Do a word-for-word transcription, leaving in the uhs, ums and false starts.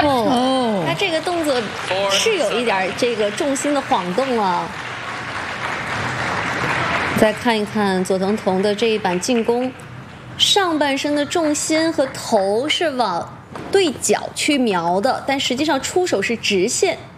哦，他这个动作是有一点这个重心的晃动啊。再看一看佐藤瞳的这一板进攻，上半身的重心和头是往对角去瞄的，但实际上出手是直线。